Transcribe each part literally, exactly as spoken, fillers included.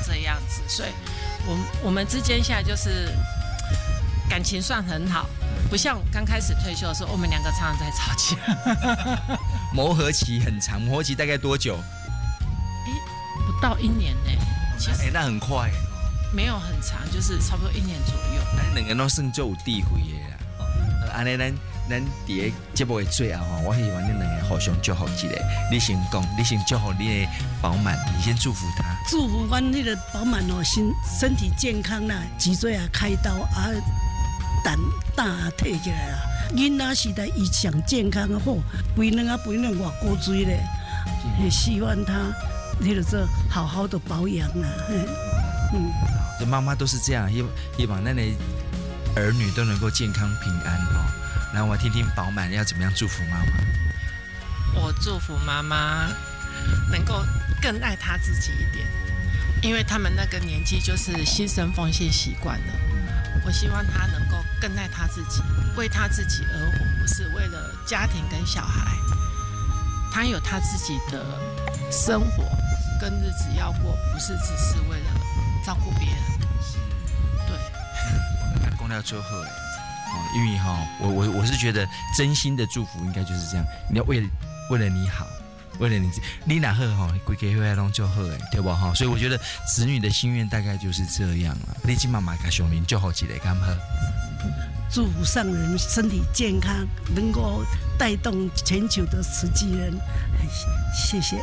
这样子，所以我我们之间现在就是感情算很好，不像刚开始退休的时候，我们两个常常在吵架。 磨合期很长，磨合期大概多久？ 哎，不到一年呢，其实哎，那很快。 没有很长，就是差不多一年左右。 咱两个都算做有智慧的啦。安尼咱咱伫个节目的最后吼，我希望恁两个互相祝福一下。你先讲，你先祝福你的饱满，你先祝福他。 祝福阮迄个饱满哦，身身体健康啦，脊椎啊开刀啊，胆胆啊退起来啦。囡仔时代伊上健康的好，肥卵啊肥卵偌高水咧，也希望他迄个说好好的保养啦。嗯， 这妈妈都是这样，希希望那的儿女都能够健康平安哦。然后我听听饱满要怎么样祝福妈妈。 我祝福妈妈能够更爱她自己一点，因为他们那个年纪就是牺牲奉献习惯了。我希望她能够更爱她自己，为她自己而活，不是为了家庭跟小孩。她有她自己的生活跟日子要过，不是只是为了照顾别人。对， 我们讲到最后哎，哦，因为哈，我我我是觉得真心的祝福应该就是这样，你要为了为了你好，为了你你哪好哈，规家伙拢就好哎，对不哈？所以我觉得子女的心愿大概就是这样了。你今妈妈给小明祝福一个干好。 祝福上人身体健康，能够带动全球的慈济人。谢谢。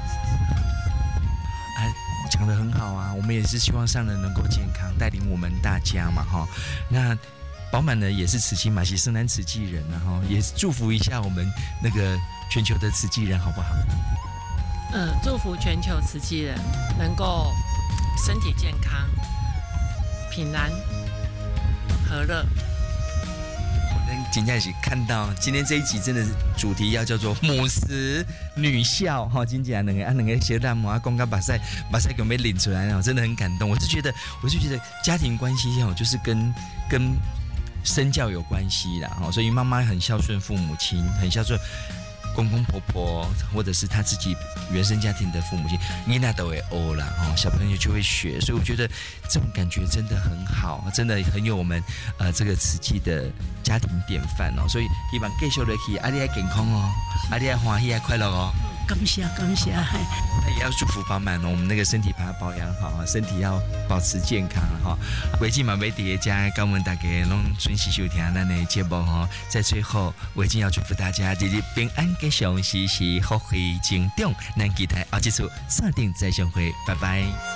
讲得很好啊，我们也是希望上人能够健康，带领我们大家嘛哈。那饱满呢也是慈济嘛，是生南慈济人，然后也祝福一下我们那个全球的慈济人好不好？ 嗯，祝福全球慈济人能够身体健康、平安、和乐。 今天是看到今天这一集真的是主题要叫做母慈女孝哈，今天两个啊两个小男模讲到把塞把塞给我们领出来，真的很感动。我是觉得，我就觉得家庭关系哦，就是跟跟身教有关系啦哈，所以妈妈很孝顺父母亲，很孝顺公公婆婆，或者是他自己原生家庭的父母亲，你那都会欧啦哈，小朋友就会学，所以我觉得这种感觉真的很好，真的很有我们呃这个慈济的家庭典范哦，所以希望继续落去，啊你要健康哦，啊你要欢喜要快乐哦。 感谢感谢， 也要祝福饱满哦，我们那个身体把它保养好，身体要保持健康哈。维静嘛，维迪家跟我们大家拢准时收听咱的节目哈。在最后，维静要祝福大家日日平安，吉祥时时福慧增长。咱期待下一次锁定再相会，拜拜。